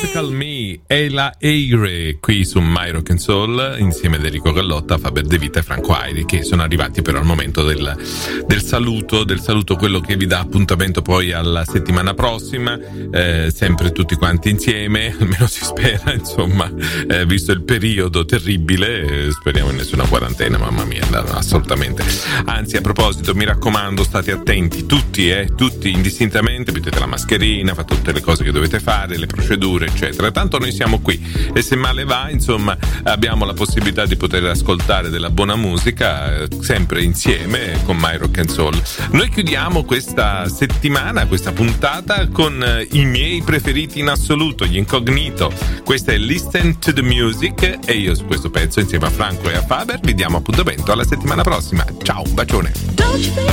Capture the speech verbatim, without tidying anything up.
Musical Me e la Eire qui su My Rock and Soul insieme ad Enrico Gallotta, Faber De Vita e Franco Airi, che sono arrivati però al momento del, del saluto del saluto quello che vi dà appuntamento poi alla settimana prossima, eh, sempre tutti quanti insieme, almeno si spera, insomma, eh, visto il periodo terribile, eh, speriamo in nessuna quarantena, mamma mia, no, assolutamente. Anzi, a proposito, mi raccomando, state attenti tutti, eh, tutti indistintamente, mettete la mascherina, fate tutte le cose che dovete fare, le procedure eccetera, tanto noi siamo qui e se male va, insomma, abbiamo la possibilità di poter ascoltare della buona musica, eh, sempre insieme con My Rock and Soul. Noi chiudiamo questa settimana, questa puntata con eh, i miei preferiti in assoluto, gli Incognito. Questa è Listen to the Music e io su questo pezzo insieme a Franco e a Faber vi diamo appuntamento alla settimana prossima. Ciao, un bacione.